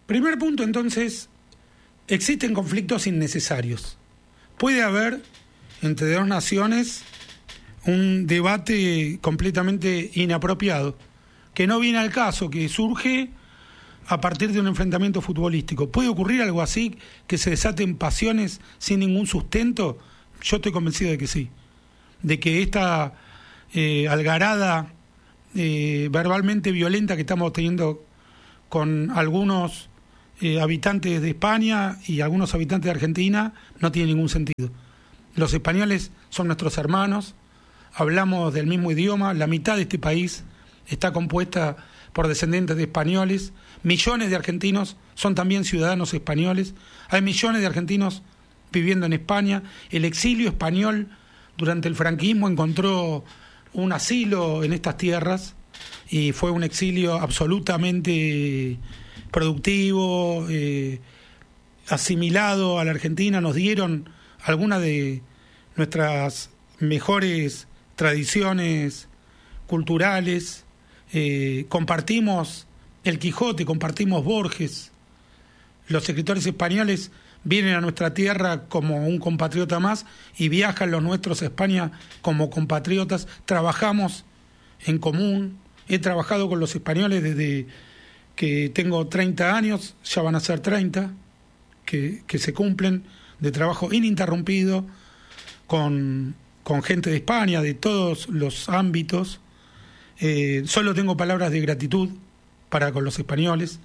Primer punto, entonces, existen conflictos innecesarios. Puede haber entre dos naciones un debate completamente inapropiado, que no viene al caso, que surge a partir de un enfrentamiento futbolístico. ¿Puede ocurrir algo así, que se desaten pasiones sin ningún sustento? Yo estoy convencido de que sí, de que esta algarada verbalmente violenta que estamos teniendo con algunos habitantes de España y algunos habitantes de Argentina no tiene ningún sentido. Los españoles son nuestros hermanos, hablamos del mismo idioma, la mitad de este país está compuesta por descendientes de españoles, millones de argentinos son también ciudadanos españoles, hay millones de argentinos viviendo en España, el exilio español durante el franquismo encontró un asilo en estas tierras y fue un exilio absolutamente productivo, asimilado a la Argentina, nos dieron algunas de nuestras mejores tradiciones culturales, compartimos el Quijote, compartimos Borges, los escritores españoles vienen a nuestra tierra como un compatriota más y viajan los nuestros a España como compatriotas, trabajamos en común, he trabajado con los españoles desde que tengo 30 años, ya van a ser 30, que se cumplen, de trabajo ininterrumpido con gente de España, de todos los ámbitos. Solo tengo palabras de gratitud para con los españoles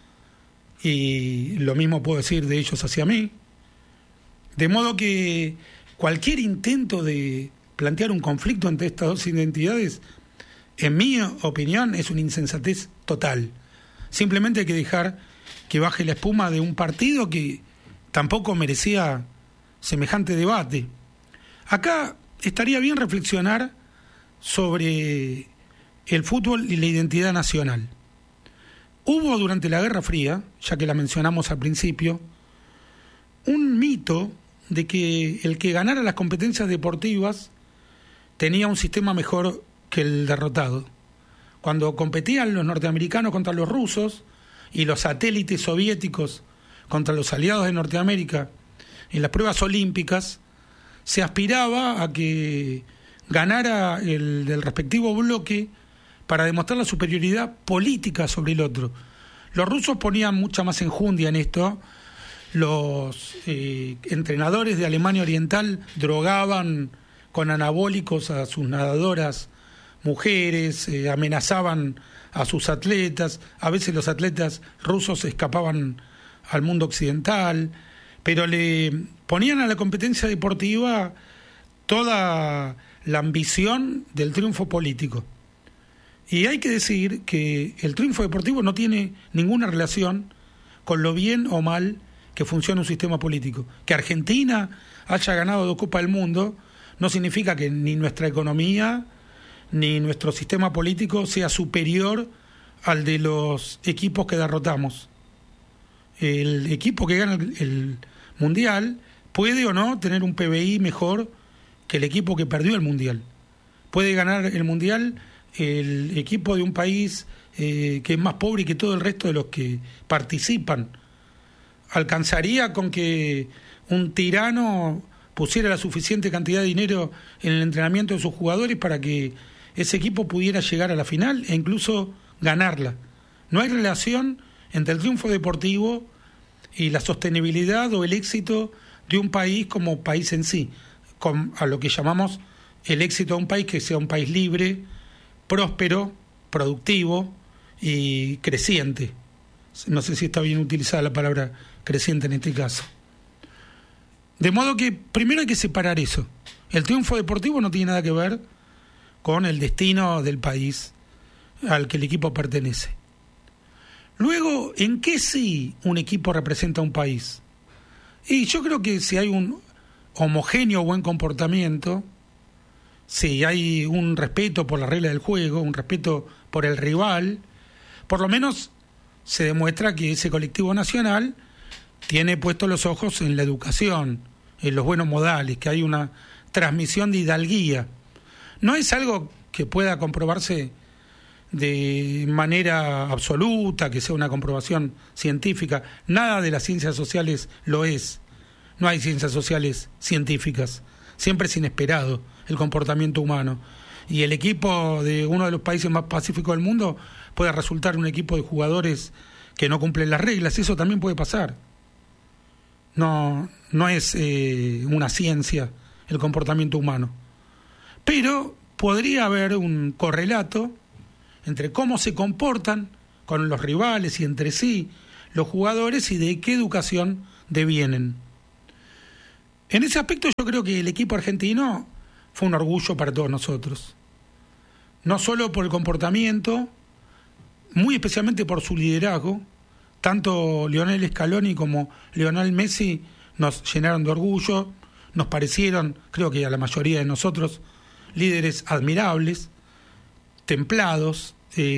y lo mismo puedo decir de ellos hacia mí. De modo que cualquier intento de plantear un conflicto entre estas dos identidades, en mi opinión, es una insensatez total. Simplemente hay que dejar que baje la espuma de un partido que tampoco merecía semejante debate. Acá estaría bien reflexionar sobre el fútbol y la identidad nacional. Hubo durante la Guerra Fría, ya que la mencionamos al principio, un mito de que el que ganara las competencias deportivas tenía un sistema mejor que el derrotado. Cuando competían los norteamericanos contra los rusos y los satélites soviéticos contra los aliados de Norteamérica en las pruebas olímpicas, se aspiraba a que ganara el del respectivo bloque para demostrar la superioridad política sobre el otro. Los rusos ponían mucha más enjundia en esto. Los entrenadores de Alemania Oriental drogaban con anabólicos a sus nadadoras mujeres, amenazaban a sus atletas, a veces los atletas rusos escapaban al mundo occidental, pero le ponían a la competencia deportiva toda la ambición del triunfo político. Y hay que decir que el triunfo deportivo no tiene ninguna relación con lo bien o mal que funciona un sistema político. Que Argentina haya ganado 2 Copas del Mundo no significa que ni nuestra economía ni nuestro sistema político sea superior al de los equipos que derrotamos. El equipo que gana el Mundial puede o no tener un PBI mejor que el equipo que perdió el Mundial. Puede ganar el Mundial el equipo de un país que es más pobre que todo el resto de los que participan. Alcanzaría con que un tirano pusiera la suficiente cantidad de dinero en el entrenamiento de sus jugadores para que ese equipo pudiera llegar a la final e incluso ganarla. No hay relación entre el triunfo deportivo y la sostenibilidad o el éxito de un país como país en sí, a lo que llamamos el éxito de un país que sea un país libre, próspero, productivo y creciente. No sé si está bien utilizada la palabra creciente en este caso. De modo que primero hay que separar eso. El triunfo deportivo no tiene nada que ver con el destino del país al que el equipo pertenece. Luego, ¿en qué sí un equipo representa a un país? Y yo creo que si hay un homogéneo buen comportamiento, si hay un respeto por la regla del juego, un respeto por el rival, por lo menos se demuestra que ese colectivo nacional tiene puestos los ojos en la educación, en los buenos modales, que hay una transmisión de hidalguía. No es algo que pueda comprobarse de manera absoluta, que sea una comprobación científica. Nada de las ciencias sociales lo es. No hay ciencias sociales científicas. Siempre es inesperado el comportamiento humano. Y el equipo de uno de los países más pacíficos del mundo puede resultar un equipo de jugadores que no cumplen las reglas. Eso también puede pasar. No es una ciencia el comportamiento humano. Pero podría haber un correlato entre cómo se comportan con los rivales y entre sí los jugadores y de qué educación devienen. En ese aspecto yo creo que el equipo argentino fue un orgullo para todos nosotros. No solo por el comportamiento, muy especialmente por su liderazgo. Tanto Lionel Scaloni como Lionel Messi nos llenaron de orgullo, nos parecieron, creo que a la mayoría de nosotros, líderes admirables, templados,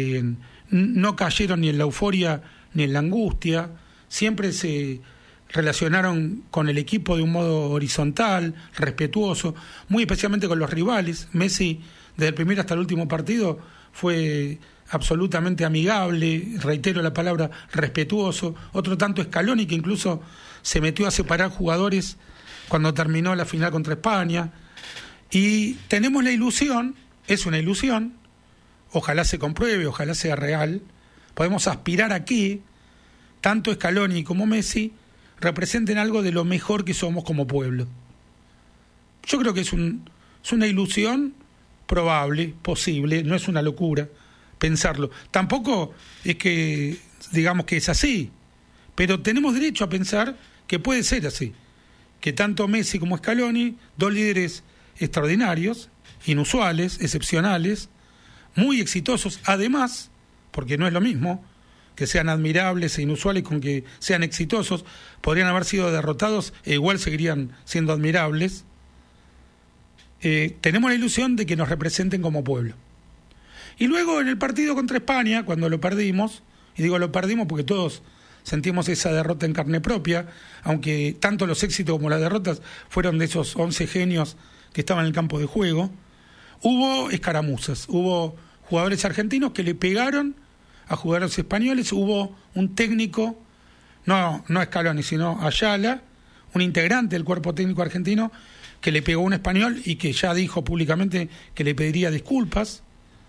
no cayeron ni en la euforia ni en la angustia, siempre se relacionaron con el equipo de un modo horizontal, respetuoso, muy especialmente con los rivales. Messi, desde el primer hasta el último partido, fue absolutamente amigable, reitero la palabra, respetuoso. Otro tanto Scaloni, que incluso se metió a separar jugadores cuando terminó la final contra España. Y tenemos la ilusión, es una ilusión, ojalá se compruebe, ojalá sea real, podemos aspirar a que tanto Scaloni como Messi representen algo de lo mejor que somos como pueblo. Yo creo que es una ilusión probable, posible, no es una locura pensarlo. Tampoco es que digamos que es así, pero tenemos derecho a pensar que puede ser así, que tanto Messi como Scaloni, dos líderes extraordinarios, inusuales, excepcionales, muy exitosos, además, porque no es lo mismo que sean admirables e inusuales con que sean exitosos, podrían haber sido derrotados e igual seguirían siendo admirables. Tenemos la ilusión de que nos representen como pueblo. Y luego en el partido contra España, cuando lo perdimos, y digo lo perdimos porque todos sentimos esa derrota en carne propia, aunque tanto los éxitos como las derrotas fueron de esos 11 genios que estaban en el campo de juego, hubo escaramuzas, hubo jugadores argentinos que le pegaron a jugadores españoles, hubo un técnico, no Scaloni, sino Ayala, un integrante del cuerpo técnico argentino, que le pegó a un español y que ya dijo públicamente que le pediría disculpas.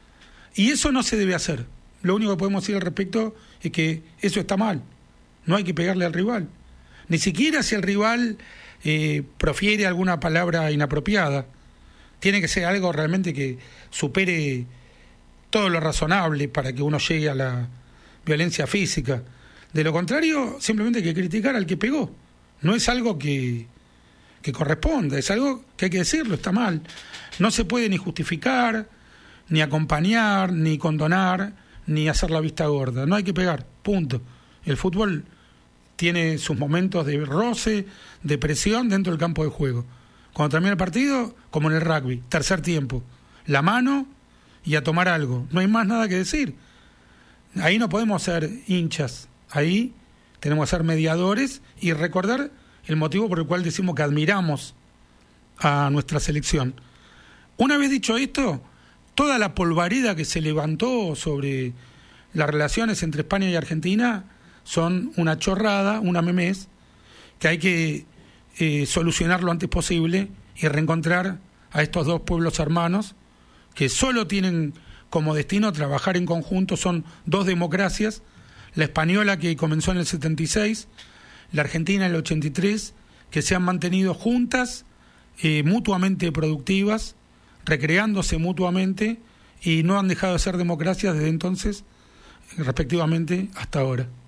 Y eso no se debe hacer. Lo único que podemos decir al respecto es que eso está mal. No hay que pegarle al rival. Ni siquiera si el rival profiere alguna palabra inapropiada. Tiene que ser algo realmente que supere todo lo razonable para que uno llegue a la violencia física. De lo contrario, simplemente hay que criticar al que pegó. No es algo que corresponda, es algo que hay que decirlo, está mal. No se puede ni justificar, ni acompañar, ni condonar, ni hacer la vista gorda. No hay que pegar, punto. El fútbol tiene sus momentos de roce, de presión dentro del campo de juego. Cuando termina el partido, como en el rugby, tercer tiempo, la mano y a tomar algo. No hay más nada que decir. Ahí no podemos ser hinchas, ahí tenemos que ser mediadores y recordar el motivo por el cual decimos que admiramos a nuestra selección. Una vez dicho esto, toda la polvareda que se levantó sobre las relaciones entre España y Argentina son una chorrada, una memez, que hay que solucionar lo antes posible y reencontrar a estos dos pueblos hermanos que solo tienen como destino trabajar en conjunto. Son dos democracias, la española que comenzó en el 76, la argentina en el 83, que se han mantenido juntas, mutuamente productivas, recreándose mutuamente y no han dejado de ser democracias desde entonces, respectivamente, hasta ahora.